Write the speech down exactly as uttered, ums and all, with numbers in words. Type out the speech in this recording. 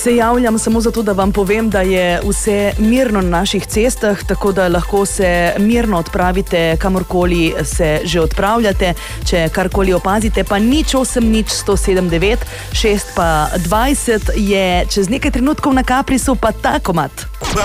Se javljam samo zato, da vam povem, da je vse mirno na naših cestah, tako da lahko se mirno odpravite, kamorkoli se že odpravljate. Če karkoli opazite, pa nič osem nič sto sedem devet šest pa dvajset je čez nekaj trenutkov na Kaprisu pa ta komad.